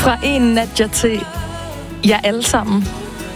Fra en Nadja til jer alle sammen.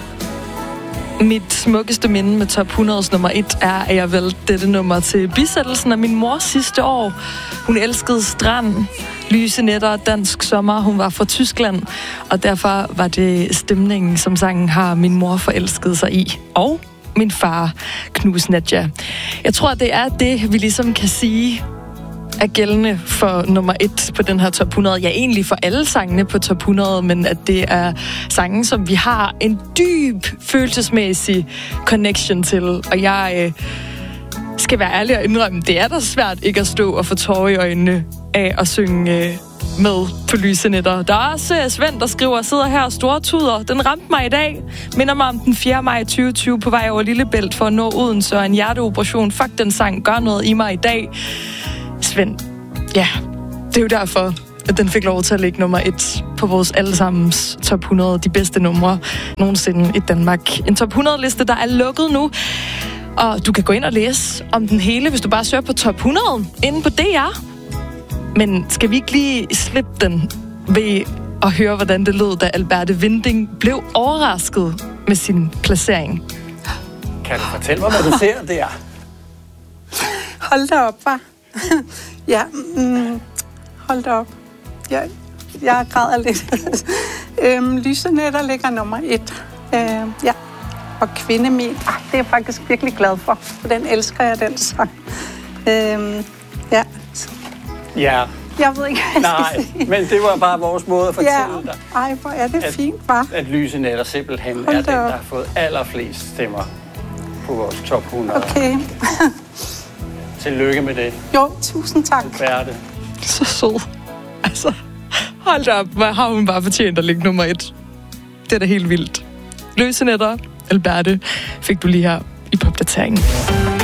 Mit smukkeste minde med top 100's nummer 1 er, at jeg valgte dette nummer til bisættelsen af min mor sidste år. Hun elskede strand, lyse nætter og dansk sommer. Hun var fra Tyskland, og derfor var det stemningen, som sangen har min mor forelsket sig i. Og min far, Knus Nadja. Jeg tror, det er det, vi ligesom kan sige er gældende for nummer 1 på den her top 100. Ja, egentlig for alle sangene på top 100, men at det er sange, som vi har en dyb følelsesmæssig connection til. Og jeg skal være ærlig og indrømme, det er da svært ikke at stå og få tårer i øjnene af at synge med på lyse nætter. Der er også Svend, der skriver, sidder her og stortuder. Den ramte mig i dag. Minder mig om den 4. maj 2020 på vej over Lillebælt for at nå Odense og en hjerteoperation. Fuck, den sang gør noget i mig i dag. Svend, ja, det er jo derfor, at den fik lov til at ligge nummer 1 på vores allesammens top 100, de bedste numre nogensinde i Danmark. En top 100-liste, der er lukket nu, og du kan gå ind og læse om den hele, hvis du bare søger på top 100 inde på DR. Men skal vi ikke lige slippe den ved at høre, hvordan det lød, da Alberte Winding blev overrasket med sin placering? Kan du fortælle mig, hvad du ser der? Hold da op, hva'? Ja, hold da op. Jeg græder lidt. Lyse nætter ligger nummer 1. Ja, og Kvindemil. Det er jeg faktisk virkelig glad for den elsker jeg, den sang. Ja. Ja. Jeg ved ikke, hvad jeg skal sige. Men det var bare vores måde at fortælle dig. Ej, hvor er det fint, hva'? At Lyse nætter simpelthen er den, der har fået allerflest stemmer på vores top 100. Okay. Tillykke med det. Jo, tusind tak. Alberte. Så sød. Altså, hold da op, hvad har hun bare fortjent at ligge nummer 1. Det er da helt vildt. Løse nætter, Alberte, fik du lige her i popdateringen.